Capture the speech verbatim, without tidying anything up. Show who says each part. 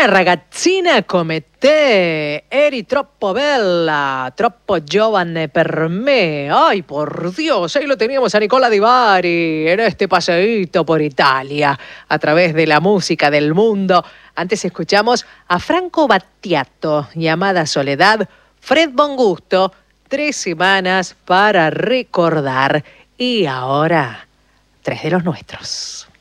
Speaker 1: Buona ragazzina come te, eri troppo bella, troppo giovane per me. Ay, por Dios, ahí lo teníamos a Nicola Di Bari en este paseíto por Italia a través de la música del mundo. Antes escuchamos a Franco Battiato, llamada Soledad, Fred Bongusto, Tres semanas para recordar. Y ahora, tres de los nuestros.